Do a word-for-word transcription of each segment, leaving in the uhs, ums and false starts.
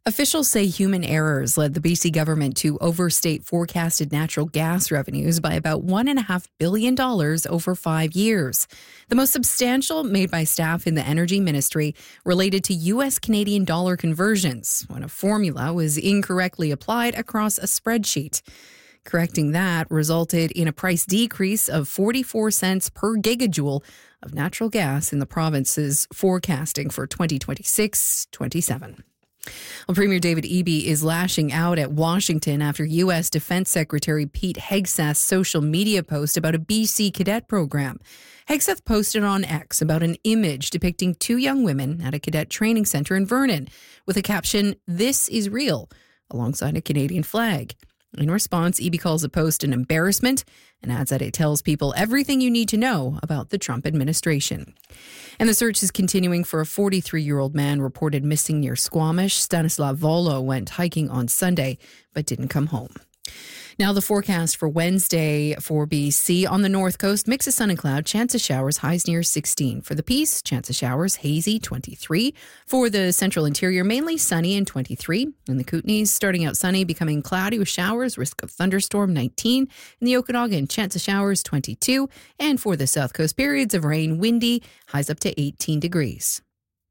Officials say human errors led the B C government to overstate forecasted natural gas revenues by about one point five billion dollars over five years. The most substantial made by staff in the Energy Ministry related to U S Canadian dollar conversions when a formula was incorrectly applied across a spreadsheet. Correcting that resulted in a price decrease of forty-four cents per gigajoule of natural gas in the province's forecasting for twenty twenty-six twenty-seven. Well, Premier David Eby is lashing out at Washington after U S Defense Secretary Pete Hegseth's social media post about a B C cadet program. Hegseth posted on X about an image depicting two young women at a cadet training center in Vernon with a caption, "This is real," alongside a Canadian flag. In response, Eby calls the post an embarrassment and adds that it tells people everything you need to know about the Trump administration. And the search is continuing for a forty-three-year-old man reported missing near Squamish. Stanislav Volo went hiking on Sunday but didn't come home. Now the forecast for Wednesday for B C. On the north coast, mix of sun and cloud, chance of showers, highs near sixteen. For the Peace, chance of showers, hazy, twenty-three. For the central interior, mainly sunny and twenty-three. In the Kootenays, starting out sunny, becoming cloudy with showers, risk of thunderstorm, nineteen. In the Okanagan, chance of showers, twenty-two. And for the south coast, periods of rain, windy, highs up to eighteen degrees.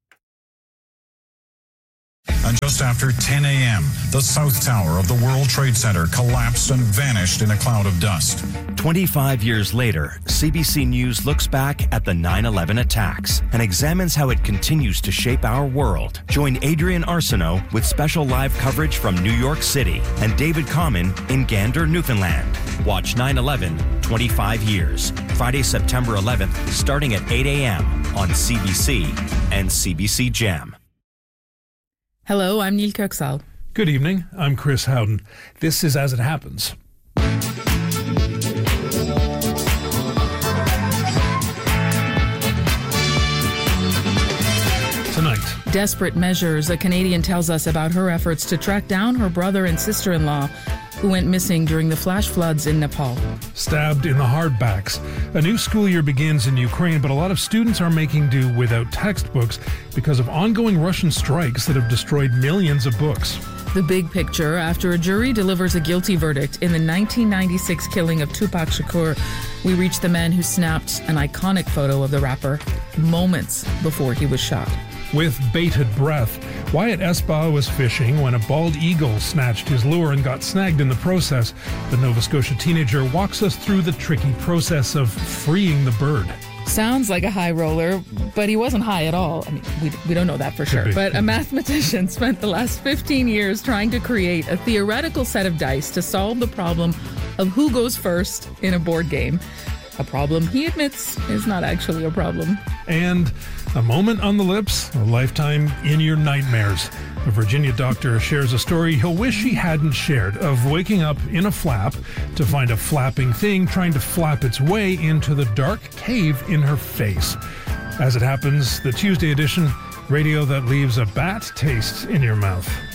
And just after ten a.m., the South Tower of the World Trade Center collapsed and vanished in a cloud of dust. twenty-five years later, C B C News looks back at the nine eleven attacks and examines how it continues to shape our world. Join Adrian Arsenault with special live coverage from New York City and David Common in Gander, Newfoundland. Watch nine eleven, twenty-five years. Friday, September eleventh, starting at eight a.m. on C B C and C B C Jam. Hello, I'm Neil Kirksall. Good evening, I'm Chris Howden. This is As It Happens. Tonight. Desperate measures. A Canadian tells us about her efforts to track down her brother and sister-in-law who went missing during the flash floods in Nepal. Stabbed in the hardbacks. A new school year begins in Ukraine, but a lot of students are making do without textbooks because of ongoing Russian strikes that have destroyed millions of books. The big picture after a jury delivers a guilty verdict in the nineteen ninety-six killing of Tupac Shakur. We reach the man who snapped an iconic photo of the rapper moments before he was shot. With bated breath, Wyatt Esbaugh was fishing when a bald eagle snatched his lure and got snagged in the process. The Nova Scotia teenager walks us through the tricky process of freeing the bird. Sounds like a high roller, but he wasn't high at all. I mean, we, we don't know that for sure. But a mathematician spent the last fifteen years trying to create a theoretical set of dice to solve the problem of who goes first in a board game. A problem he admits is not actually a problem. And a moment on the lips, a lifetime in your nightmares. A Virginia doctor shares a story he'll wish he hadn't shared of waking up in a flap to find a flapping thing trying to flap its way into the dark cave in her face. As It Happens, the Tuesday edition, radio that leaves a bat taste in your mouth.